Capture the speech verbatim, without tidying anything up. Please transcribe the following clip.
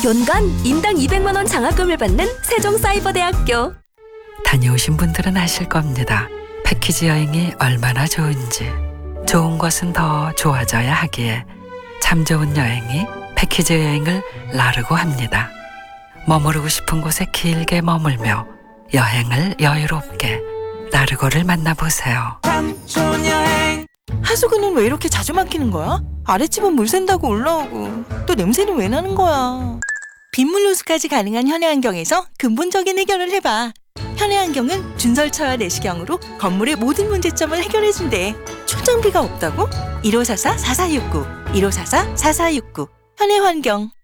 연간 인당 이백만 원 장학금을 받는 세종사이버대학교. 다녀오신 분들은 아실 겁니다. 패키지 여행이 얼마나 좋은지. 좋은 것은 더 좋아져야 하기에 참 좋은 여행이 패키지 여행을 나르고 합니다. 머무르고 싶은 곳에 길게 머물며 여행을 여유롭게 나르고를 만나보세요. 하수구는 왜 이렇게 자주 막히는 거야? 아랫집은 물 샌다고 올라오고 또 냄새는 왜 나는 거야? 빗물 누수까지 가능한 현해환경에서 근본적인 해결을 해봐. 현해환경은 준설처와 내시경으로 건물의 모든 문제점을 해결해준대. 초장비가 없다고? 일오사사 사사육구 일오사사 사사육구 현해환경.